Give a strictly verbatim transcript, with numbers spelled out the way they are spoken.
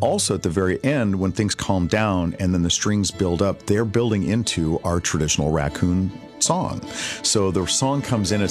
also at the very end, when things calm down and then the strings build up, they're building into our traditional raccoon song. So the song comes in.